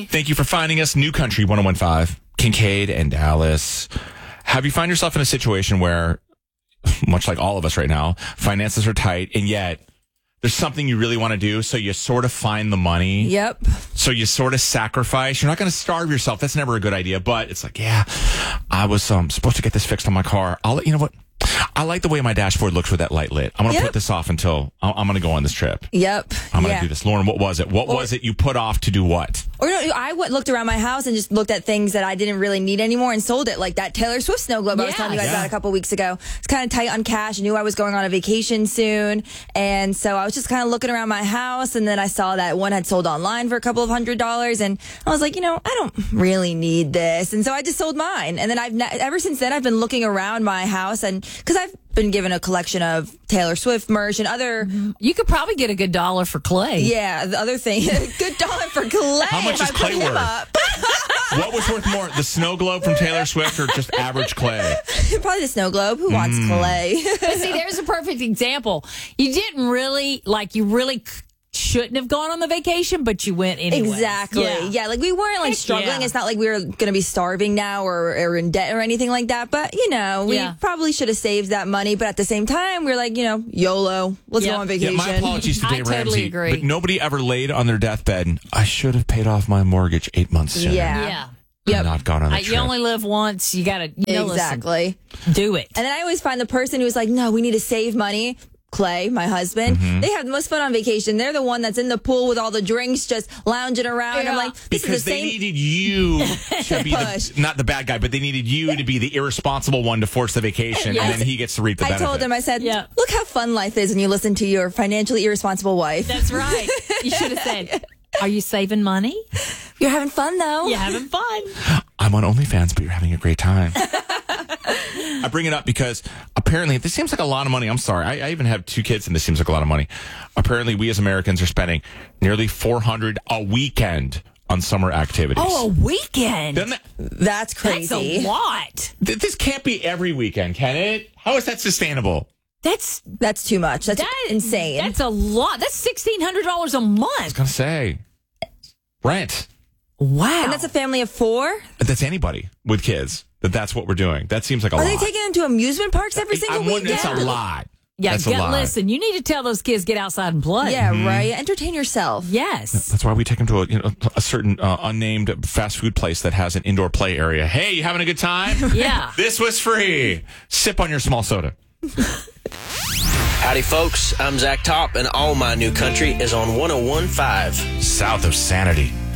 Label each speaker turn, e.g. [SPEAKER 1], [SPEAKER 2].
[SPEAKER 1] Thank you for finding us. New Country 101.5, Kincaid and Dallas. Have you find yourself in a situation where, much like all of us right now, finances are tight, and yet there's something you really want to do, so you sort of find the money.
[SPEAKER 2] Yep.
[SPEAKER 1] So you sort of sacrifice. You're not going to starve yourself. That's never a good idea. But it's like, yeah, I was supposed to get this fixed on my car. You know what? I like the way my dashboard looks with that light lit. I'm going to put this off until I'm going to go on this trip.
[SPEAKER 2] Yep.
[SPEAKER 1] I'm going to do this. Lauren, what was it? What was it you put off to do what?
[SPEAKER 2] Or no, I looked around my house and just looked at things that I didn't really need anymore and sold it, like that Taylor Swift snow globe I was telling you guys about a couple weeks ago. It's kind of tight on cash. I knew I was going on a vacation soon, and so I was just kind of looking around my house, and then I saw that one had sold online for a couple of $100s, and I was like, I don't really need this, and so I just sold mine. And then ever since then I've been looking around my house, and because I've been given a collection of Taylor Swift merch and other.
[SPEAKER 3] You could probably get a good $1 for Clay.
[SPEAKER 2] Yeah, the other thing, good $1 for Clay.
[SPEAKER 1] How much is Clay worth? What was worth more, the snow globe from Taylor Swift or just average Clay?
[SPEAKER 2] Probably the snow globe. Who wants Clay?
[SPEAKER 3] But see, there's a perfect example. You didn't really, you really shouldn't have gone on the vacation, but you went anyway.
[SPEAKER 2] Exactly. Yeah, like we weren't struggling. It's not like we were going to be starving now or in debt or anything like that. But, we probably should have saved that money. But at the same time, we were like, YOLO. Let's go on vacation.
[SPEAKER 1] Yeah, my apologies to Dave
[SPEAKER 3] I
[SPEAKER 1] Ramsey.
[SPEAKER 3] totally agree.
[SPEAKER 1] But nobody ever laid on their deathbed, I should have paid off my mortgage 8 months sooner.
[SPEAKER 3] Yeah.
[SPEAKER 1] Yep. Not gone on the trip.
[SPEAKER 3] You only live once. You got to,
[SPEAKER 2] exactly.
[SPEAKER 3] Listen, do it.
[SPEAKER 2] And then I always find the person who's like, no, we need to save money. Clay, my husband, they have the most fun on vacation. They're the one that's in the pool with all the drinks, just lounging around.
[SPEAKER 3] Yeah.
[SPEAKER 2] I'm like, this
[SPEAKER 1] because
[SPEAKER 2] is the
[SPEAKER 1] they
[SPEAKER 2] same.
[SPEAKER 1] needed you to be not the bad guy, but they needed you to be the irresponsible one to force the vacation, and then he gets to reap the benefit.
[SPEAKER 2] I told him, I said, look how fun life is when you listen to your financially irresponsible wife.
[SPEAKER 3] That's right. You should have said, are you saving money?
[SPEAKER 2] You're having fun, though.
[SPEAKER 3] You're having fun.
[SPEAKER 1] I'm on OnlyFans, but you're having a great time. I bring it up because apparently this seems like a lot of money. I'm sorry. I even have 2 kids, and this seems like a lot of money. Apparently, we as Americans are spending nearly $400 a weekend on summer activities.
[SPEAKER 3] Oh, a weekend?
[SPEAKER 2] That's crazy.
[SPEAKER 3] That's a lot.
[SPEAKER 1] This can't be every weekend, can it? How is that sustainable?
[SPEAKER 3] That's
[SPEAKER 2] too much. That's insane.
[SPEAKER 3] That's a lot. That's $1,600 a month.
[SPEAKER 1] I was going to say, rent.
[SPEAKER 3] Wow.
[SPEAKER 2] And that's a family of 4?
[SPEAKER 1] That's anybody with kids. That's what we're doing. That seems like a lot.
[SPEAKER 2] Are they taking them to amusement parks every single weekend?
[SPEAKER 1] It's a lot.
[SPEAKER 3] Yeah,
[SPEAKER 1] that's a lot.
[SPEAKER 3] Listen, you need to tell those kids get outside and play.
[SPEAKER 2] Yeah, right. Entertain yourself.
[SPEAKER 3] Yes.
[SPEAKER 1] That's why we take them to a certain unnamed fast food place that has an indoor play area. Hey, you having a good time?
[SPEAKER 3] Yeah.
[SPEAKER 1] This was free. Sip on your small soda.
[SPEAKER 4] Howdy, folks. I'm Zach Top, and all my New Country is on 101.5.
[SPEAKER 1] South of Sanity.